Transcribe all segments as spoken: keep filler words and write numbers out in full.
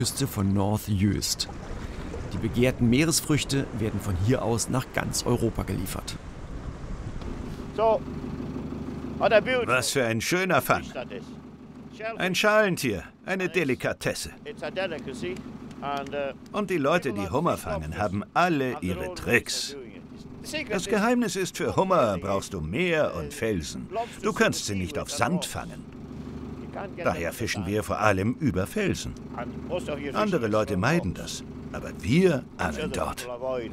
Küste von North Uist. Die begehrten Meeresfrüchte werden von hier aus nach ganz Europa geliefert. Was für ein schöner Fang. Ein Schalentier, eine Delikatesse. Und die Leute, die Hummer fangen, haben alle ihre Tricks. Das Geheimnis ist, für Hummer brauchst du Meer und Felsen. Du kannst sie nicht auf Sand fangen. Daher fischen wir vor allem über Felsen. Andere Leute meiden das, aber wir angeln dort.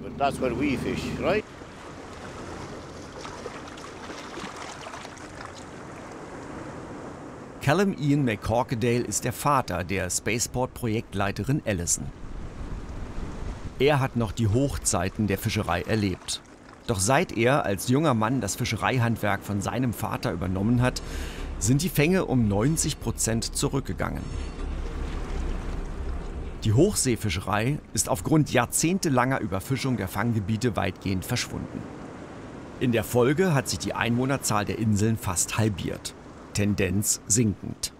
Callum Ian McCorquodale ist der Vater der Spaceport-Projektleiterin Alison. Er hat noch die Hochzeiten der Fischerei erlebt. Doch seit er als junger Mann das Fischereihandwerk von seinem Vater übernommen hat, sind die Fänge um neunzig Prozent zurückgegangen. Die Hochseefischerei ist aufgrund jahrzehntelanger Überfischung der Fanggebiete weitgehend verschwunden. In der Folge hat sich die Einwohnerzahl der Inseln fast halbiert. Tendenz sinkend.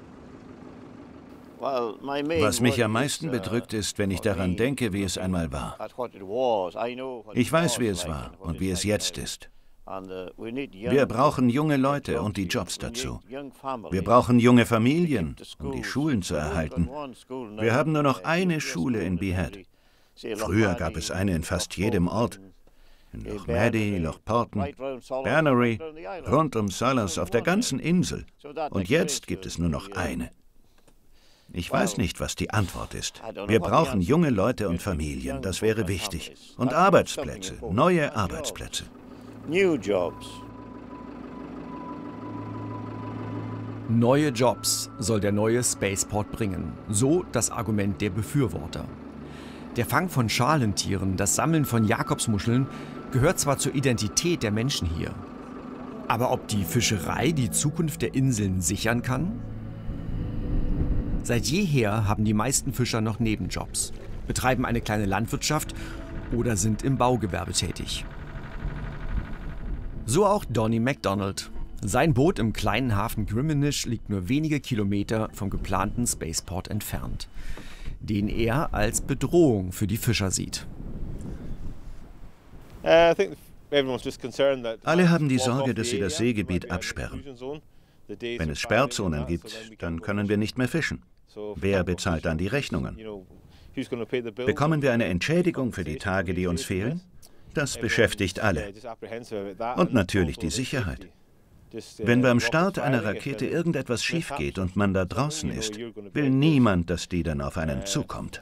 Was mich am meisten bedrückt, ist, wenn ich daran denke, wie es einmal war. Ich weiß, wie es war und wie es jetzt ist. Wir brauchen junge Leute und die Jobs dazu. Wir brauchen junge Familien, um die Schulen zu erhalten. Wir haben nur noch eine Schule in Behead. Früher gab es eine in fast jedem Ort. In Loch Maddie, Loch Porton, Bernery, rund um Salas, auf der ganzen Insel. Und jetzt gibt es nur noch eine. Ich weiß nicht, was die Antwort ist. Wir brauchen junge Leute und Familien, das wäre wichtig. Und Arbeitsplätze, neue Arbeitsplätze. Neue Jobs soll der neue Spaceport bringen, so das Argument der Befürworter. Der Fang von Schalentieren, das Sammeln von Jakobsmuscheln gehört zwar zur Identität der Menschen hier, aber ob die Fischerei die Zukunft der Inseln sichern kann? Seit jeher haben die meisten Fischer noch Nebenjobs, betreiben eine kleine Landwirtschaft oder sind im Baugewerbe tätig. So auch Donnie MacDonald. Sein Boot im kleinen Hafen Griminish liegt nur wenige Kilometer vom geplanten Spaceport entfernt, den er als Bedrohung für die Fischer sieht. Alle haben die Sorge, dass sie das Seegebiet absperren. Wenn es Sperrzonen gibt, dann können wir nicht mehr fischen. Wer bezahlt dann die Rechnungen? Bekommen wir eine Entschädigung für die Tage, die uns fehlen? Das beschäftigt alle. Und natürlich die Sicherheit. Wenn beim Start einer Rakete irgendetwas schief geht und man da draußen ist, will niemand, dass die dann auf einen zukommt.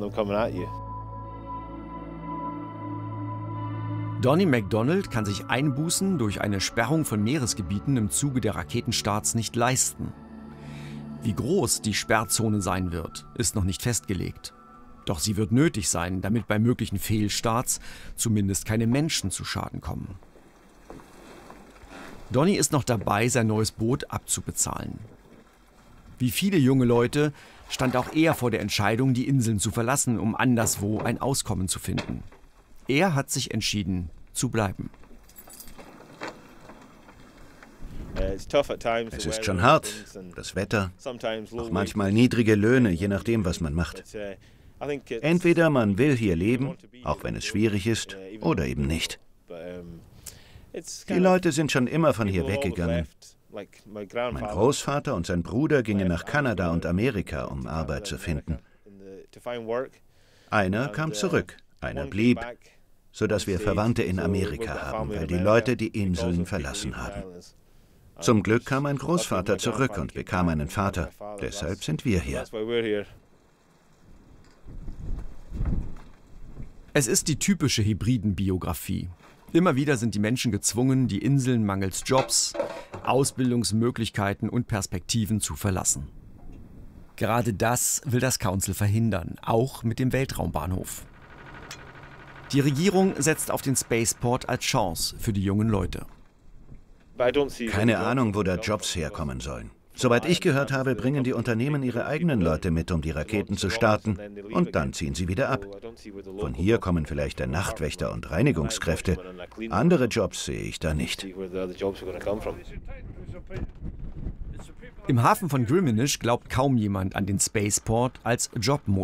Donnie MacDonald kann sich Einbußen durch eine Sperrung von Meeresgebieten im Zuge der Raketenstarts nicht leisten. Wie groß die Sperrzone sein wird, ist noch nicht festgelegt. Doch sie wird nötig sein, damit bei möglichen Fehlstarts zumindest keine Menschen zu Schaden kommen. Donnie ist noch dabei, sein neues Boot abzubezahlen. Wie viele junge Leute stand auch er vor der Entscheidung, die Inseln zu verlassen, um anderswo ein Auskommen zu finden. Er hat sich entschieden, zu bleiben. Es ist schon hart, das Wetter, auch manchmal niedrige Löhne, je nachdem, was man macht. Entweder man will hier leben, auch wenn es schwierig ist, oder eben nicht. Die Leute sind schon immer von hier weggegangen. Mein Großvater und sein Bruder gingen nach Kanada und Amerika, um Arbeit zu finden. Einer kam zurück, einer blieb, sodass wir Verwandte in Amerika haben, weil die Leute die Inseln verlassen haben. Zum Glück kam mein Großvater zurück und bekam einen Vater. Deshalb sind wir hier. Es ist die typische Hybridenbiografie. Immer wieder sind die Menschen gezwungen, die Inseln mangels Jobs, Ausbildungsmöglichkeiten und Perspektiven zu verlassen. Gerade das will das Council verhindern, auch mit dem Weltraumbahnhof. Die Regierung setzt auf den Spaceport als Chance für die jungen Leute. Keine Ahnung, wo da Jobs herkommen sollen. Soweit ich gehört habe, bringen die Unternehmen ihre eigenen Leute mit, um die Raketen zu starten, und dann ziehen sie wieder ab. Von hier kommen vielleicht der Nachtwächter und Reinigungskräfte. Andere Jobs sehe ich da nicht. Im Hafen von Griminish glaubt kaum jemand an den Spaceport als Jobmotor.